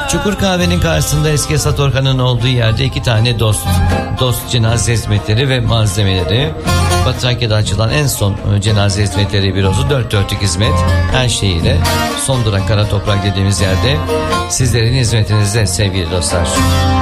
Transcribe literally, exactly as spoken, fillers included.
Çukur Kahve'nin karşısında eski Esat Orkan'ın olduğu yerde iki tane dost. Dost cenaze hizmetleri ve malzemeleri. Batı Trakya'da açılan en son cenaze hizmetleri bürosu, dört dörtlük hizmet her şeyiyle. Son durak Kara Toprak dediğimiz yerde sizlerin hizmetinizde sevgili dostlar.